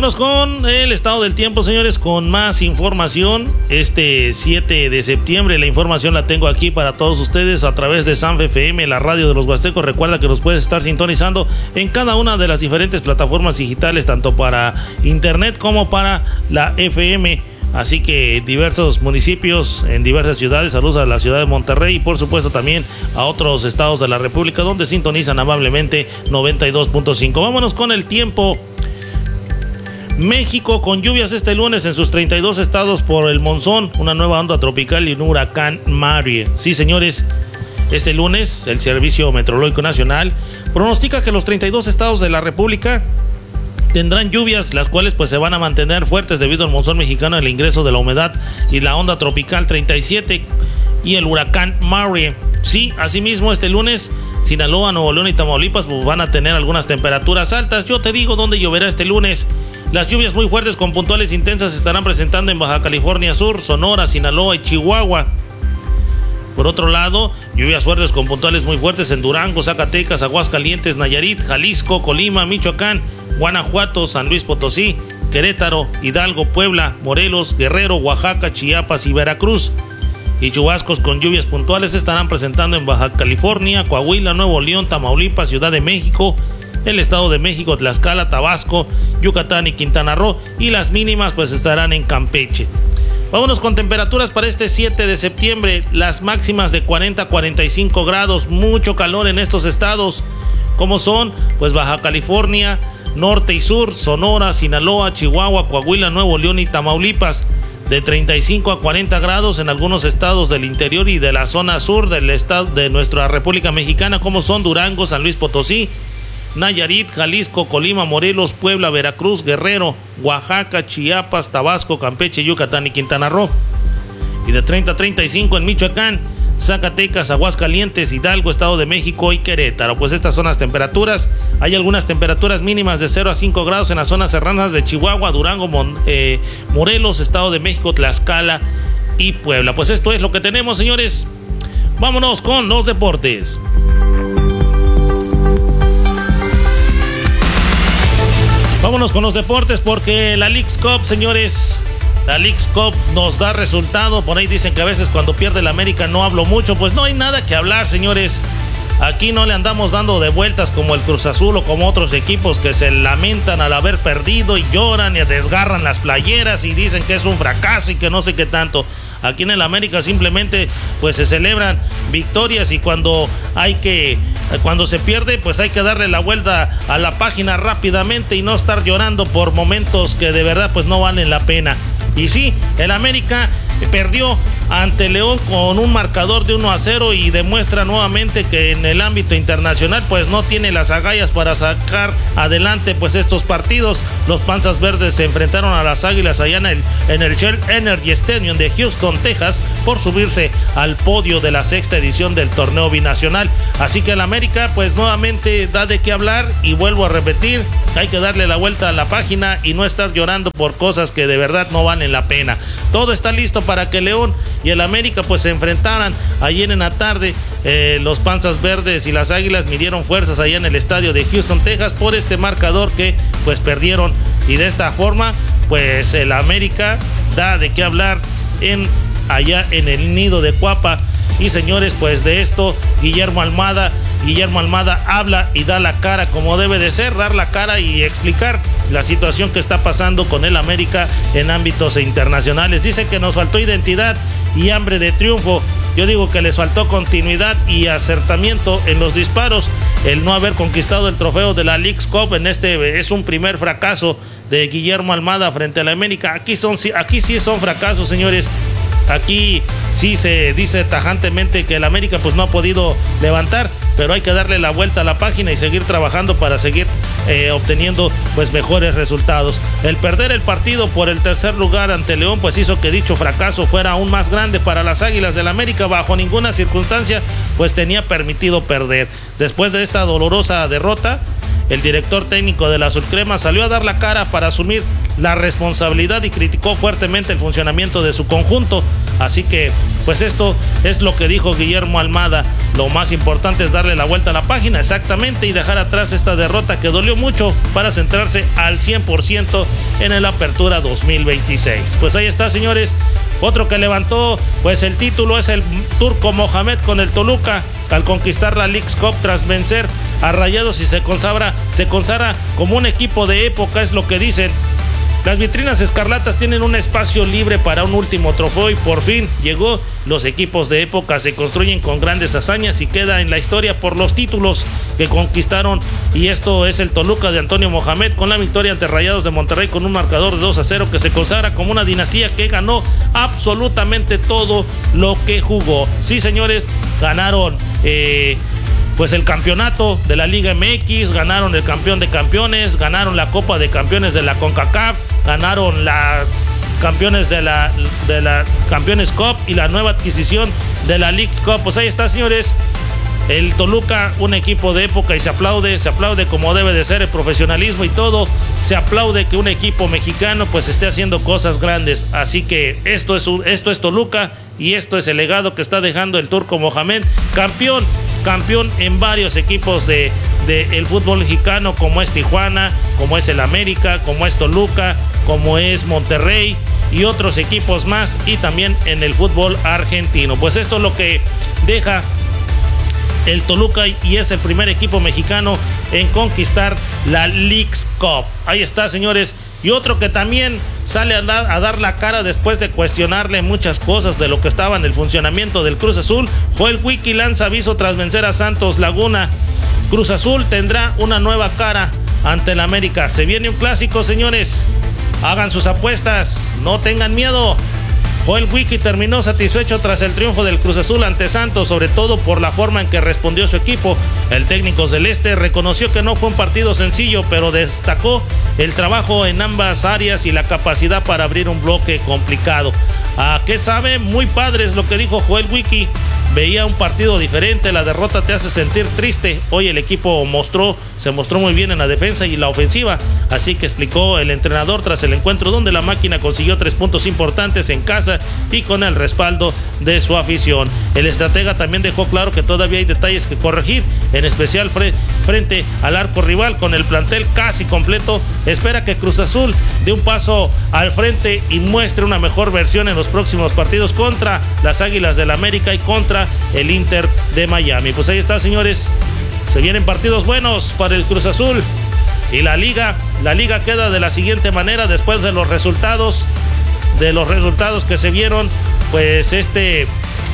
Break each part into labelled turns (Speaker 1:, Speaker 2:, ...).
Speaker 1: Vámonos con el estado del tiempo, señores, con más información. Este 7 de septiembre, la información la tengo aquí para todos ustedes a través de Sanfe FM, la radio de los Huastecos. Recuerda que nos puedes estar sintonizando en cada una de las diferentes plataformas digitales, tanto para internet como para la FM. Así que diversos municipios en diversas ciudades, saludos a la ciudad de Monterrey y por supuesto también a otros estados de la República donde sintonizan amablemente 92.5. Vámonos con el tiempo. México con lluvias este lunes en sus 32 estados por el monzón, una nueva onda tropical y un huracán Maria. Sí, señores, este lunes el Servicio Meteorológico Nacional pronostica que los 32 estados de la República tendrán lluvias, las cuales pues se van a mantener fuertes debido al monzón mexicano, el ingreso de la humedad y la onda tropical 37 y el huracán Maria. Sí, asimismo este lunes Sinaloa, Nuevo León y Tamaulipas pues, van a tener algunas temperaturas altas. Yo te digo dónde lloverá este lunes. Las lluvias muy fuertes con puntuales intensas se estarán presentando en Baja California Sur, Sonora, Sinaloa y Chihuahua. Por otro lado, lluvias fuertes con puntuales muy fuertes en Durango, Zacatecas, Aguascalientes, Nayarit, Jalisco, Colima, Michoacán, Guanajuato, San Luis Potosí, Querétaro, Hidalgo, Puebla, Morelos, Guerrero, Oaxaca, Chiapas y Veracruz. Y chubascos con lluvias puntuales se estarán presentando en Baja California, Coahuila, Nuevo León, Tamaulipas, Ciudad de México, el Estado de México, Tlaxcala, Tabasco, Yucatán y Quintana Roo, y las mínimas pues estarán en Campeche. Vámonos con temperaturas para este 7 de septiembre, las máximas de 40 a 45 grados, mucho calor en estos estados, como son pues Baja California, Norte y Sur, Sonora, Sinaloa, Chihuahua, Coahuila, Nuevo León y Tamaulipas, de 35 a 40 grados en algunos estados del interior y de la zona sur del estado de nuestra República Mexicana, como son Durango, San Luis Potosí, Nayarit, Jalisco, Colima, Morelos, Puebla, Veracruz, Guerrero, Oaxaca, Chiapas, Tabasco, Campeche, Yucatán y Quintana Roo. Y de 30 a 35 en Michoacán, Zacatecas, Aguascalientes, Hidalgo, Estado de México y Querétaro. Pues estas son las temperaturas. Hay algunas temperaturas mínimas de 0 a 5 grados en las zonas serranas de Chihuahua, Durango, Morelos, Estado de México, Tlaxcala y Puebla. Pues esto es lo que tenemos, señores. Vámonos con los deportes. Vámonos con los deportes porque la Leagues Cup, señores, la Leagues Cup nos da resultado. Por ahí dicen que a veces cuando pierde la América no hablo mucho. Pues no hay nada que hablar, señores. Aquí no le andamos dando de vueltas como el Cruz Azul o como otros equipos que se lamentan al haber perdido y lloran y desgarran las playeras y dicen que es un fracaso y que no sé qué tanto. Aquí en el América simplemente pues se celebran victorias y cuando se pierde pues hay que darle la vuelta a la página rápidamente y no estar llorando por momentos que de verdad pues no valen la pena. Y sí, el América perdió ante León con un marcador de 1-0 y demuestra nuevamente que en el ámbito internacional pues no tiene las agallas para sacar adelante pues estos partidos. Los Panzas Verdes se enfrentaron a las Águilas allá en el Shell Energy Stadium de Houston, Texas, por subirse al podio de la 6ª edición del torneo binacional. Así que el América pues nuevamente da de qué hablar y vuelvo a repetir, hay que darle la vuelta a la página y no estar llorando por cosas que de verdad no valen la pena. Todo está listo para que León y el América pues se enfrentaran ayer en la tarde. Los Panzas Verdes y las Águilas midieron fuerzas allá en el estadio de Houston, Texas, por este marcador que pues perdieron, y de esta forma pues el América da de qué hablar allá en el nido de Cuapa. Y señores, pues de esto Guillermo Almada habla y da la cara como debe de ser, dar la cara y explicar la situación que está pasando con el América en ámbitos internacionales. Dice que nos faltó identidad y hambre de triunfo. Yo digo que les faltó continuidad y acertamiento en los disparos. El no haber conquistado el trofeo de la Leagues Cup es un primer fracaso de Guillermo Almada frente a la América. Aquí sí son fracasos, señores. Aquí sí se dice tajantemente que el América pues no ha podido levantar, pero hay que darle la vuelta a la página y seguir trabajando para seguir obteniendo pues mejores resultados. El perder el partido por el tercer lugar ante León pues hizo que dicho fracaso fuera aún más grande para las Águilas del América. Bajo ninguna circunstancia pues tenía permitido perder. Después de esta dolorosa derrota, el director técnico de la Azulcrema salió a dar la cara para asumir la responsabilidad y criticó fuertemente el funcionamiento de su conjunto. Así que pues esto es lo que dijo Guillermo Almada lo más importante es darle la vuelta a la página, exactamente, y dejar atrás esta derrota que dolió mucho para centrarse al 100% en el Apertura 2026. Pues ahí está, señores. Otro que levantó pues el título es el Turco Mohamed con el Toluca al conquistar la Leagues Cup tras vencer a Rayados y se consagra como un equipo de época, es lo que dicen. Las vitrinas escarlatas tienen un espacio libre para un último trofeo y por fin llegó. Los equipos de época se construyen con grandes hazañas y queda en la historia por los títulos que conquistaron, y esto es el Toluca de Antonio Mohamed con la victoria ante Rayados de Monterrey con un marcador de 2-0 que se consagra como una dinastía que ganó absolutamente todo lo que jugó. Sí, señores, ganaron pues el campeonato de la Liga MX, ganaron el campeón de campeones, ganaron la Copa de Campeones de la CONCACAF, ganaron la campeones de la Campeones Cup y la nueva adquisición de la Leagues Cup. Pues ahí está, señores, el Toluca, un equipo de época, y se aplaude como debe de ser, el profesionalismo y todo, se aplaude que un equipo mexicano pues esté haciendo cosas grandes. Así que esto es Toluca y esto es el legado que está dejando el Turco Mohamed, campeón en varios equipos de el fútbol mexicano, como es Tijuana, como es el América, como es Toluca, como es Monterrey y otros equipos más, y también en el fútbol argentino. Pues esto es lo que deja el Toluca y es el primer equipo mexicano en conquistar la Leagues Cup. Ahí está, señores. Y otro que también sale a dar la cara después de cuestionarle muchas cosas de lo que estaba en el funcionamiento del Cruz Azul. Joel Wiki lanza aviso tras vencer a Santos Laguna. Cruz Azul tendrá una nueva cara ante el América. Se viene un clásico, señores. Hagan sus apuestas, no tengan miedo. Joel Wiki terminó satisfecho tras el triunfo del Cruz Azul ante Santos, sobre todo por la forma en que respondió su equipo. El técnico celeste reconoció que no fue un partido sencillo, pero destacó el trabajo en ambas áreas y la capacidad para abrir un bloque complicado. ¿A qué sabe? Muy padre es lo que dijo Joel Wiki. Veía un partido diferente, la derrota te hace sentir triste. Hoy el equipo se mostró muy bien en la defensa y la ofensiva, así que explicó el entrenador tras el encuentro, donde la máquina consiguió 3 puntos importantes en casa y con el respaldo de su afición. El estratega también dejó claro que todavía hay detalles que corregir, en especial frente al arco rival. Con el plantel casi completo, espera que Cruz Azul dé un paso al frente y muestre una mejor versión en los próximos partidos contra las Águilas del América y contra el Inter de Miami. Pues ahí está, señores, se vienen partidos buenos para el Cruz Azul. Y la liga queda de la siguiente manera después de los resultados que se vieron. Pues este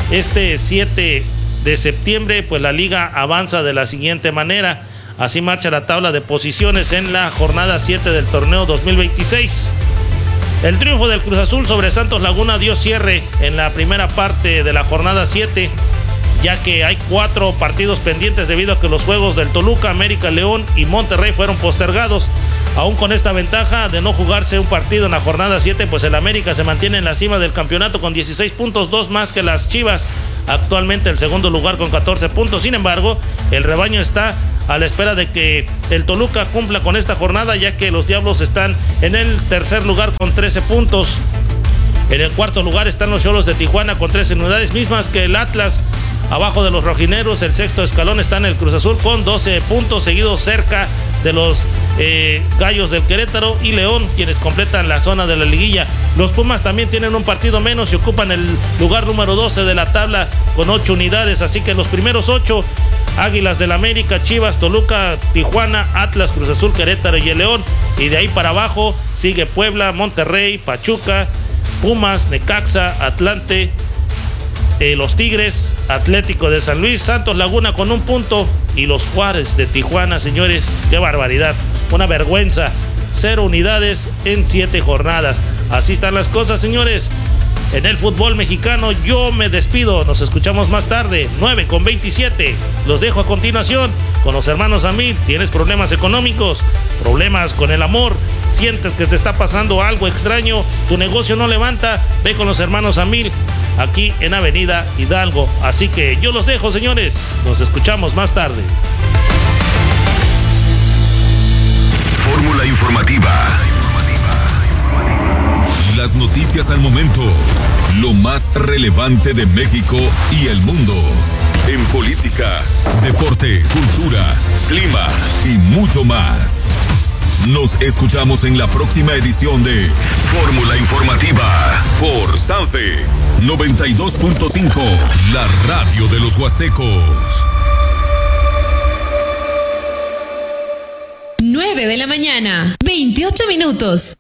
Speaker 1: 7 de septiembre, pues la liga avanza de la siguiente manera. Así marcha la tabla de posiciones en la jornada 7 del torneo 2026. El triunfo del Cruz Azul sobre Santos Laguna dio cierre en la primera parte de la jornada 7, ya que hay 4 partidos pendientes debido a que los juegos del Toluca, América, León y Monterrey fueron postergados. Aún con esta ventaja de no jugarse un partido en la jornada 7, pues el América se mantiene en la cima del campeonato con 16 puntos, 2 más que las Chivas, actualmente el segundo lugar con 14 puntos. Sin embargo, el rebaño está a la espera de que el Toluca cumpla con esta jornada, ya que los Diablos están en el tercer lugar con 13 puntos. En el cuarto lugar están los Xolos de Tijuana con 13 unidades, mismas que el Atlas. Abajo de los rojineros, el sexto escalón está en el Cruz Azul con 12 puntos, seguido cerca de los Gallos del Querétaro y León, quienes completan la zona de la liguilla. Los Pumas también tienen un partido menos y ocupan el lugar número 12 de la tabla con 8 unidades, así que los primeros 8, Águilas del América, Chivas, Toluca, Tijuana, Atlas, Cruz Azul, Querétaro y el León. Y de ahí para abajo sigue Puebla, Monterrey, Pachuca, Pumas, Necaxa, Atlante, los Tigres, Atlético de San Luis, Santos Laguna con 1 punto y los Juárez de Tijuana. Señores, qué barbaridad, una vergüenza, 0 unidades en 7 jornadas. Así están las cosas, señores, en el fútbol mexicano. Yo me despido, nos escuchamos más tarde, 9:27. Los dejo a continuación con los hermanos Amil. ¿Tienes problemas económicos? ¿Problemas con el amor? ¿Sientes que te está pasando algo extraño? ¿Tu negocio no levanta? Ve con los hermanos Amil, aquí en Avenida Hidalgo. Así que yo los dejo, señores, nos escuchamos más tarde.
Speaker 2: Fórmula informativa. Las noticias al momento, lo más relevante de México y el mundo. en política, deporte, cultura, clima y mucho más. Nos escuchamos en la próxima edición de Fórmula Informativa por Sanfe 92.5, la radio de los huastecos.
Speaker 3: 9 de la mañana, 28 minutos.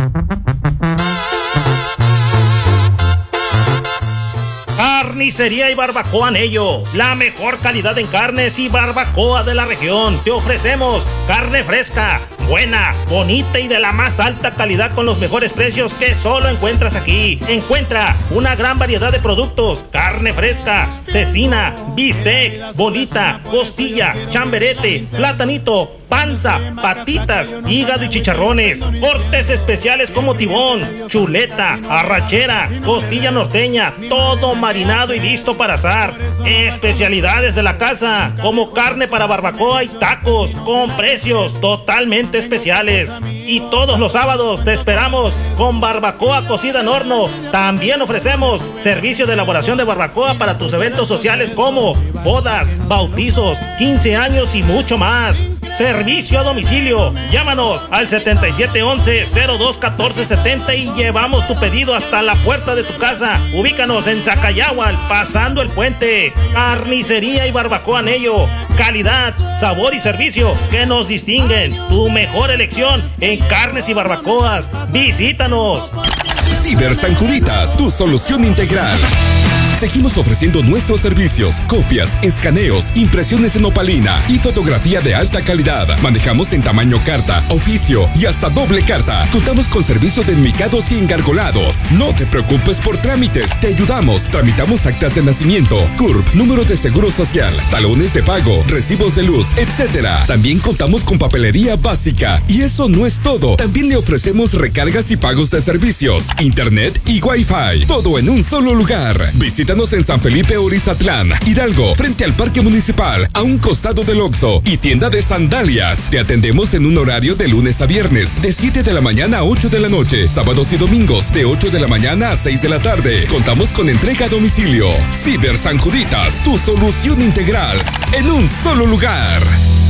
Speaker 1: Carnicería y Barbacoa Anello, la mejor calidad en carnes y barbacoa de la región. Te ofrecemos carne fresca, buena, bonita y de la más alta calidad con los mejores precios que solo encuentras aquí. Encuentra una gran variedad de productos: carne fresca, cecina, bistec, bolita, costilla, chamberete, platanito, panza, patitas, hígado y chicharrones. Cortes especiales como tibón, chuleta, arrachera, costilla norteña, todo marinado y listo para asar. Especialidades de la casa como carne para barbacoa y tacos con precios totalmente especiales. Y todos los sábados te esperamos con barbacoa cocida en horno. También ofrecemos servicio de elaboración de barbacoa para tus eventos sociales como bodas, bautizos, 15 años y mucho más. Servicio a domicilio. Llámanos al 7711-021470 y llevamos tu pedido hasta la puerta de tu casa. Ubícanos en Zacayahual, pasando el puente. Carnicería y Barbacoa Anello. Calidad, sabor y servicio que nos distinguen. Tu mejor elección en carnes y barbacoas. Visítanos.
Speaker 4: Ciber Sanjuditas, tu solución integral. Seguimos ofreciendo nuestros servicios: copias, escaneos, impresiones en opalina y fotografía de alta calidad. Manejamos en tamaño carta, oficio y hasta doble carta. Contamos con servicio de enmicados y engargolados. No te preocupes por trámites, te ayudamos. Tramitamos actas de nacimiento, CURP, número de seguro social, talones de pago, recibos de luz, etc. También contamos con papelería básica. Y eso no es todo. También le ofrecemos recargas y pagos de servicios, internet y Wi-Fi. Todo en un solo lugar. Visítanos en San Felipe Orizatlán, Hidalgo, frente al Parque Municipal, a un costado del Oxxo, y tienda de sandalias. Te atendemos en un horario de lunes a viernes, de 7 de la mañana a 8 de la noche, sábados y domingos, de 8 de la mañana a 6 de la tarde. Contamos con entrega a domicilio. Ciber Sanjuditas, tu solución integral, en un solo lugar.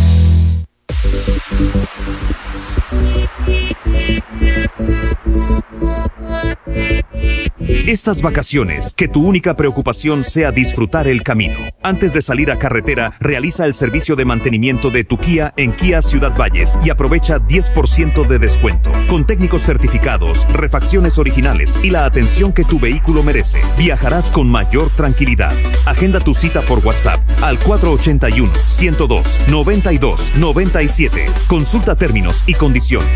Speaker 5: Estas vacaciones, que tu única preocupación sea disfrutar el camino. Antes de salir a carretera, realiza el servicio de mantenimiento de tu Kia en Kia Ciudad Valles y aprovecha 10% de descuento. Con técnicos certificados, refacciones originales y la atención que tu vehículo merece, viajarás con mayor tranquilidad. Agenda tu cita por WhatsApp al 481-102-9297. Consulta términos y condiciones.